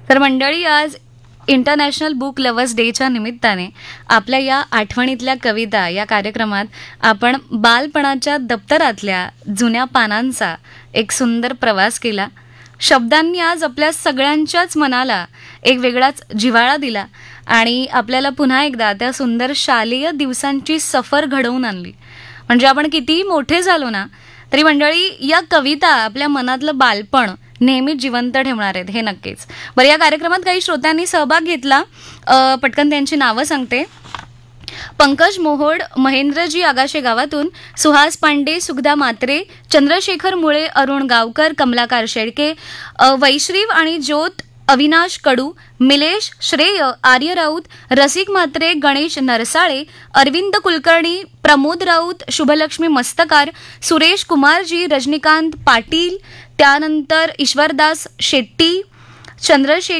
तर मंडळी, आज इंटरनॅशनल बुक लव्हर्स डेच्या निमित्ताने आपल्या या आठवणीतल्या कविता या कार्यक्रमात आपण बालपणाच्या दप्तरातल्या जुन्या पानांचा एक सुंदर प्रवास केला. शब्दांनी आज आपल्या सगळ्यांच्याच मनाला एक वेगळाच जिव्हाळा दिला आणि आपल्याला पुन्हा एकदा त्या सुंदर शालेय दिवसांची सफर घडवून आणली. म्हणजे आपण कितीही मोठे झालो ना तरी मंडळी, या कविता आपल्या मनातलं बालपण नेहमी जिवंत ठेवणार आहेत, हे नक्कीच. बरं, या कार्यक्रमात काही श्रोत्यांनी सहभाग घेतला. पटकन त्यांची नावं सांगते. पंकज मोहोड, महेंद्रजी आगाशे गावातून, सुहास पांडे, सुगदा मात्रे, चंद्रशेखर मुळे, अरुण गावकर, कमलाकार शेळके, वैश्रीव आणि ज्योत, अविनाश कडू, मिलेश, श्रेय, आर्य राऊत, रसिक म्हात्रे, गणेश नरसाळे, अरविंद कुलकर्णी, प्रमोद राऊत, शुभलक्ष्मी मस्तकार, सुरेश कुमारजी, रजनीकांत पाटील, त्यानंतर ईश्वरदास शेट्टी, चंद्रशेखर